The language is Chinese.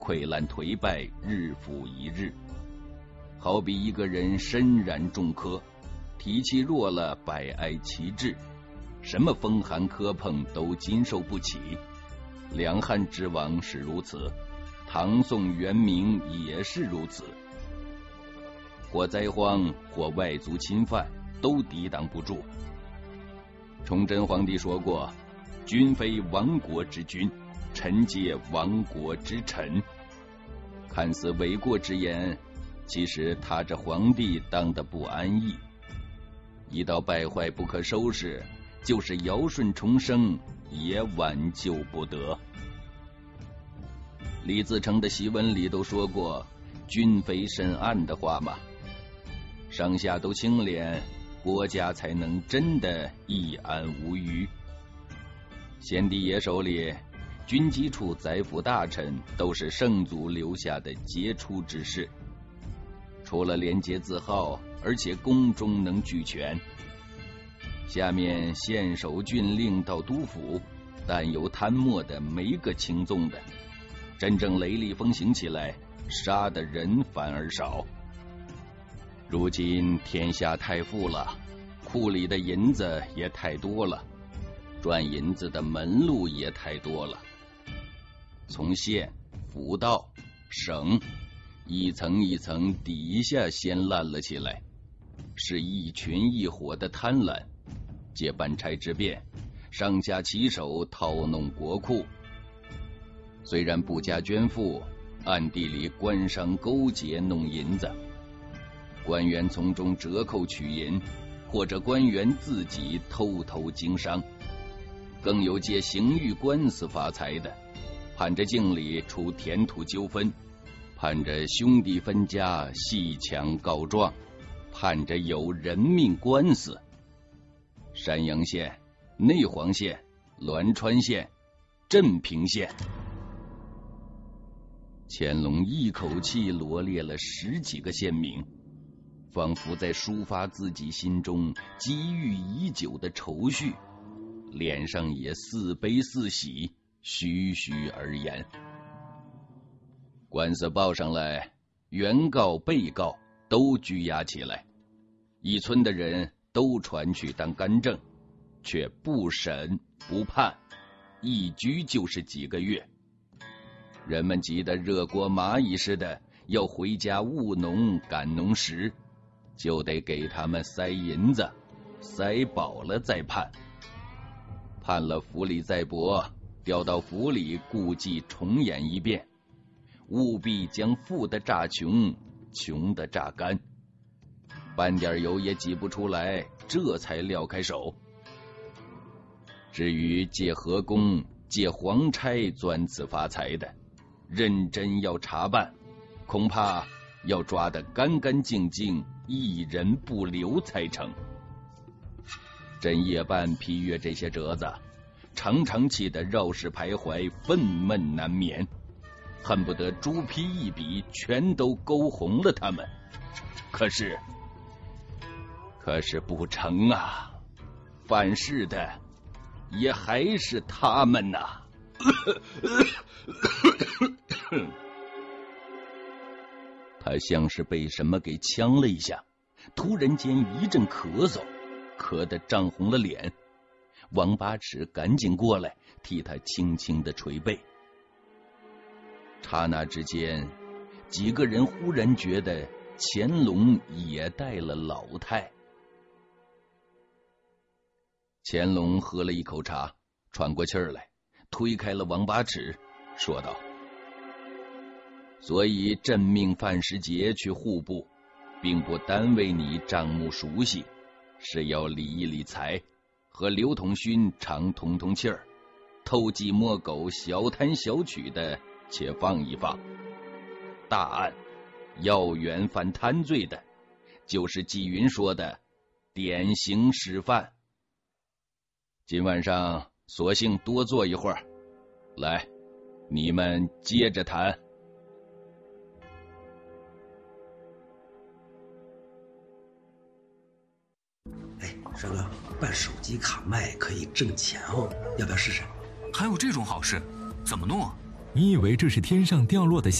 溃烂颓败，日复一日。好比一个人身染重科，体气弱了，百哀其志，什么风寒磕碰都经受不起。两汉之王是如此，唐宋元明也是如此。或灾荒，或外族侵犯，都抵挡不住。崇祯皇帝说过：“君非亡国之君，臣皆亡国之臣。”看似为过之言，其实他这皇帝当得不安逸。一到败坏不可收拾，就是尧舜重生也挽救不得。李自成的檄文里都说过君非深暗的话嘛，上下都清廉，国家才能真的易安无虞。先帝爷手里军机处宰辅大臣都是圣祖留下的杰出之士，除了廉洁自好，而且宫中能俱全。下面县守郡令到督府，但有贪墨的没个轻纵的，真正雷厉风行起来，杀的人反而少。如今天下太富了，库里的银子也太多了，赚银子的门路也太多了。从县、府到省，一层一层底下先烂了起来，是一群一伙的贪婪，借办差之便，上下其手套弄国库。虽然不加捐赋，暗地里官商勾结弄银子，官员从中折扣取银，或者官员自己偷偷经商，更有借刑狱官司发财的，盼着境里出田土纠纷，盼着兄弟分家戏强告状，盼着有人命官司。山阳县、内黄县、栾川县、镇平县，乾隆一口气罗列了10几个县名，仿佛在抒发自己心中积郁已久的愁绪，脸上也似悲似喜，栩栩而言。官司报上来，原告被告都拘押起来，一村的人都传去当干政，却不审不判，一拘就是几个月。人们急得热锅蚂蚁似的，要回家务农赶农时，就得给他们塞银子，塞饱了再判。判了府里再驳，调到府里故伎重演一遍，务必将富的榨穷，穷的榨干，半点油也挤不出来，这才撂开手。至于借河工、借皇差钻此发财的，认真要查办，恐怕要抓得干干净净，一人不留才成。朕夜半批阅这些折子，常常气得绕室徘徊，愤懑难眠，恨不得朱批一笔全都勾红了他们。可是不成啊，犯事的也还是他们呐。他像是被什么给呛了一下，突然间一阵咳嗽，咳得涨红了脸。王八尺赶紧过来替他轻轻的捶背。刹那之间，几个人忽然觉得乾隆也带了老态。乾隆喝了一口茶，喘过气儿来，推开了王八尺，说道：所以朕命范时杰去户部，并不单为你账目熟悉，是要理一理财，和刘统勋常通通气儿，偷鸡摸狗、小贪小取的且放一放。大案要员犯贪罪的，就是纪云说的典型示范。今晚上索性多坐一会儿，来，你们接着谈。 哎，帅哥，办手机卡卖可以挣钱哦，要不要试试？ 还有这种好事？怎么弄啊？ 你以为这是天上掉落的